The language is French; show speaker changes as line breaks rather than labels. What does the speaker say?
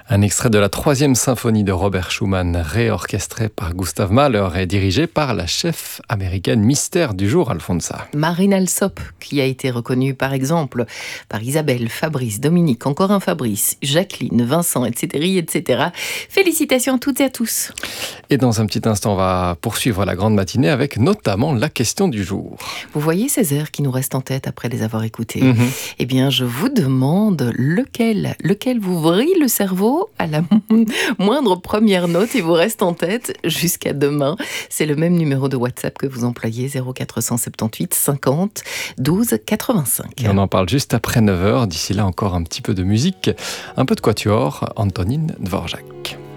Un extrait de la 3e symphonie de Robert Schumann, réorchestrée par Gustav Mahler et dirigée par la chef américaine mystère du jour, Alfonsa.
Marine Alsop, qui a été reconnue par exemple par Isabelle, Fabrice, Dominique, encore un Fabrice, Jacqueline, Vincent, etc., etc. Félicitations à toutes et à tous.
Et dans un petit instant, on va poursuivre la grande matinée avec notamment la question du jour.
Vous voyez ces airs qui nous restent en tête après les avoir écoutés. Eh bien, je vous demande lequel vous vrille le cerveau à la moindre première note et vous reste en tête jusqu'à demain. C'est le même numéro de WhatsApp que vous employez, 0478 50 12 85.
Et on en parle juste après 9h. D'ici là, encore un petit peu de musique, un peu de quatuor, Antonine Dvorak.